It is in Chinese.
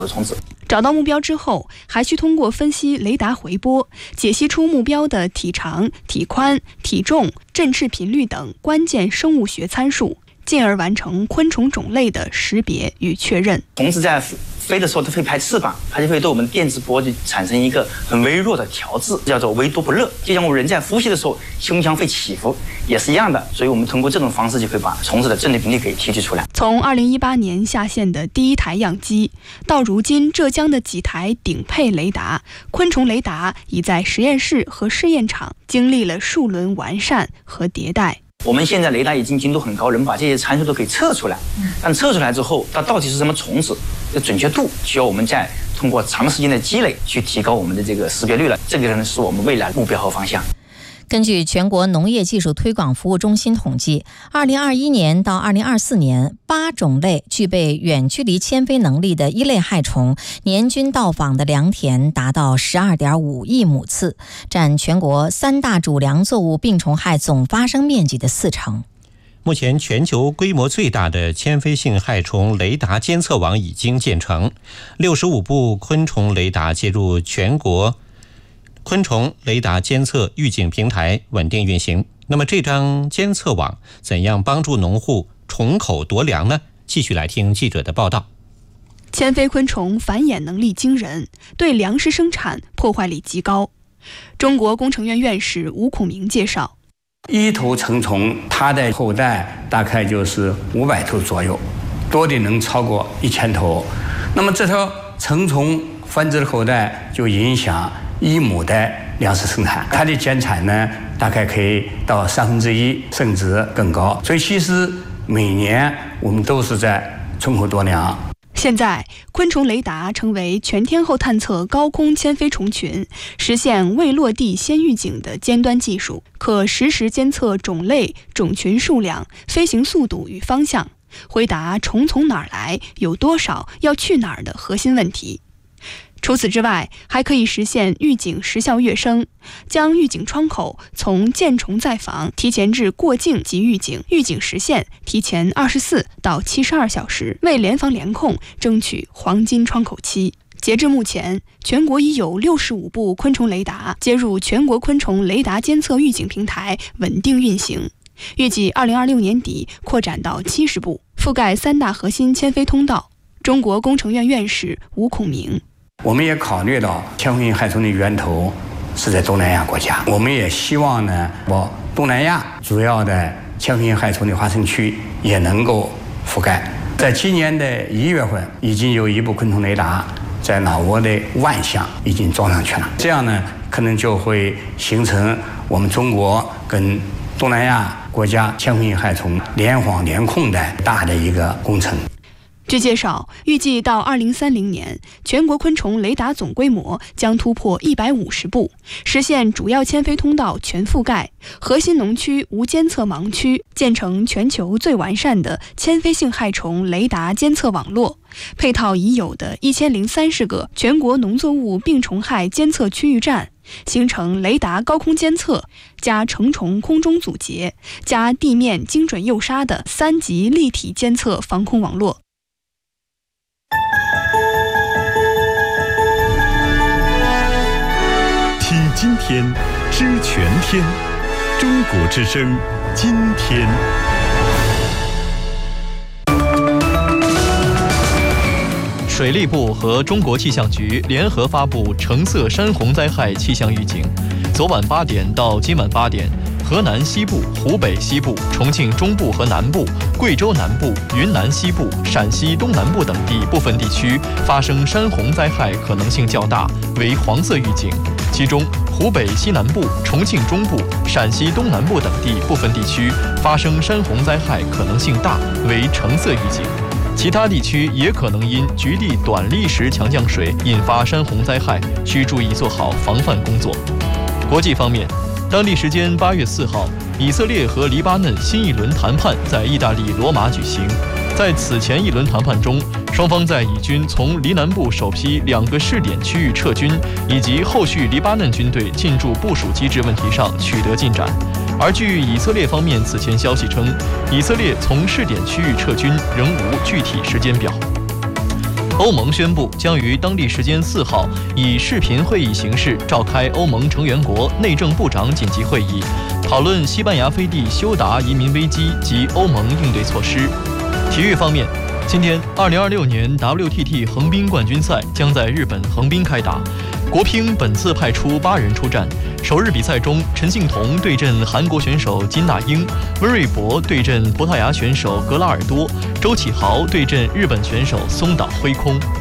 虫子。 找到目标之后，还需通过分析雷达回波，解析出目标的体长、体宽、体重、振翅频率等关键生物学参数，进而完成昆虫种类的识别与确认。 虫子在飞的时候，它会拍翅膀，它就会对我们电磁波就产生一个很微弱的调制，叫做微多不热。就像我们人在呼吸的时候，胸腔会起伏，也是一样的。所以我们通过这种方式就可以把虫子的振动频率给提取出来。 从2018年下线的第一台样机，到如今浙江的几台顶配雷达，昆虫雷达已在实验室和试验场经历了数轮完善和迭代。 我们现在雷达已经精度很高，能把这些参数都可以测出来。但测出来之后，它到底是什么虫子的准确度，需要我们再通过长时间的积累去提高我们的这个识别率了。这个呢是我们未来目标和方向。 根据全国农业技术推广服务中心统计，2021年到2024年，8种类具备远距离迁飞能力的一类害虫，年均到访的良田达到12.5亿亩次，占全国3大主粮作物病虫害总发生面积的40%。 目前，全球规模最大的迁飞性害虫雷达监测网已经建成，65部昆虫雷达接入全国昆虫雷达监测预警平台稳定运行。那么这张监测网怎样帮助农户虫口夺粮呢？继续来听记者的报道。 迁飞昆虫繁衍能力惊人，对粮食生产破坏力极高。中国工程院院士吴孔明介绍， 一头成虫它的后代大概就是500头左右，多的能超过1000头。那么这条成虫繁殖的后代就影响1亩的粮食生产，它的减产呢大概可以到1/3，甚至更高。所以其实每年我们都是在虫口夺粮。 现在，昆虫雷达成为全天候探测高空迁飞虫群、实现未落地先预警的尖端技术，可实时监测种类、种群数量、飞行速度与方向，回答虫从哪儿来、有多少、要去哪儿的核心问题。除此之外，还可以实现预警时效跃升，将预警窗口从见虫在防提前至过境即预警，预警时限提前24到72小时，为联防联控争取黄金窗口期。截至目前，全国已有65部昆虫雷达接入全国昆虫雷达监测预警平台稳定运行，预计2026年底扩展到70部，覆盖3大核心迁飞通道。中国工程院院士吴孔明， 我们也考虑到迁飞性害虫的源头是在东南亚国家，我们也希望呢，东南亚主要的迁飞性害虫的发生区也能够覆盖。在今年的1月份，已经有1部昆虫雷达在老挝的万象已经装上去了，这样呢，可能就会形成我们中国跟东南亚国家迁飞性害虫联防联控的大的一个工程。 据介绍，预计到2030年，全国昆虫雷达总规模将突破150部，实现主要迁飞通道全覆盖，核心农区无监测盲区，建成全球最完善的迁飞性害虫雷达监测网络，配套已有的1030个全国农作物病虫害监测区域站，形成雷达高空监测加成虫空中阻截加地面精准诱杀的3级立体监测防控网络。 听今天，知全天，中国之声，今天。 水利部和中国气象局联合发布橙色山洪灾害气象预警。昨晚8点到今晚8点，河南西部、湖北西部、重庆中部和南部、贵州南部、云南西部、陕西东南部等地部分地区发生山洪灾害可能性较大，为黄色预警。其中，湖北西南部、重庆中部、陕西东南部等地部分地区发生山洪灾害可能性大，为橙色预警。其他地区也可能因局地短历时强降水引发山洪灾害，需注意做好防范工作。国际方面，当地时间8月4号，以色列和黎巴嫩新一轮谈判在意大利罗马举行。在此前一轮谈判中，双方在以军从黎南部首批2个试点区域撤军，以及后续黎巴嫩军队进驻部署机制问题上取得进展。而据以色列方面此前消息称，以色列从试点区域撤军仍无具体时间表。 欧盟宣布将于当地时间4号以视频会议形式召开欧盟成员国内政部长紧急会议，讨论西班牙飞地休达移民危机及欧盟应对措施。体育方面，今天2026年 WTT 横滨冠军赛将在日本横滨开打，国乒本次派出8人出战。首日比赛中，陈幸同对阵韩国选手金大英，温瑞博对阵葡萄牙选手格拉尔多，周启豪对阵日本选手松岛辉空。